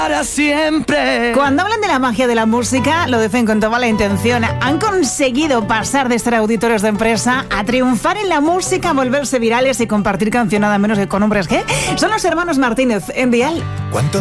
Para siempre. Cuando hablan de la magia de la música, lo dicen con toda la intención. Han conseguido pasar de ser auditores de empresa a triunfar en la música, volverse virales y compartir canción nada menos que con hombres que son los hermanos Martínez en Dial. ¿Cuántos